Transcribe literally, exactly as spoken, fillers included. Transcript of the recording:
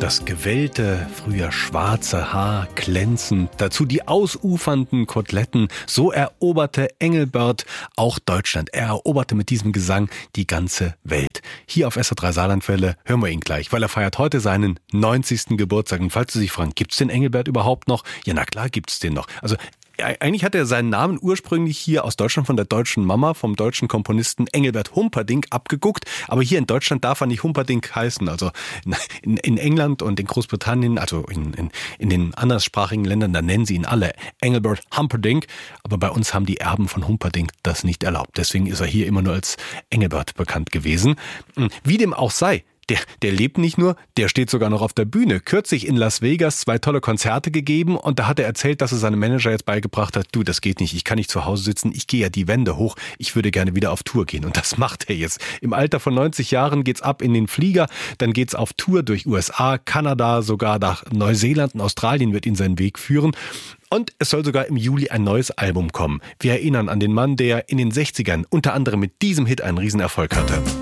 Das gewellte, früher schwarze Haar, glänzend, dazu die ausufernden Koteletten. So eroberte Engelbert auch Deutschland. Er eroberte mit diesem Gesang die ganze Welt. Hier auf S R drei Saarlandwelle hören wir ihn gleich, weil er feiert heute seinen neunzigsten Geburtstag. Und falls Sie sich fragen, gibt's den Engelbert überhaupt noch? Ja, na klar gibt's den noch. Also eigentlich hat er seinen Namen ursprünglich hier aus Deutschland von der deutschen Mama, vom deutschen Komponisten Engelbert Humperdinck abgeguckt. Aber hier in Deutschland darf er nicht Humperdinck heißen. Also in, in England und in Großbritannien, also in, in, in den anderssprachigen Ländern, da nennen sie ihn alle Engelbert Humperdinck. Aber bei uns haben die Erben von Humperdinck das nicht erlaubt. Deswegen ist er hier immer nur als Engelbert bekannt gewesen. Wie dem auch sei. Der, der lebt nicht nur, der steht sogar noch auf der Bühne. Kürzlich in Las Vegas zwei tolle Konzerte gegeben und da hat er erzählt, dass er seinem Manager jetzt beigebracht hat, du, das geht nicht, ich kann nicht zu Hause sitzen, ich gehe ja die Wände hoch, ich würde gerne wieder auf Tour gehen. Und das macht er jetzt. Im Alter von neunzig Jahren geht's ab in den Flieger, dann geht's auf Tour durch U S A, Kanada, sogar nach Neuseeland und Australien wird ihn seinen Weg führen. Und es soll sogar im Juli ein neues Album kommen. Wir erinnern an den Mann, der in den sechzigern unter anderem mit diesem Hit einen Riesenerfolg hatte.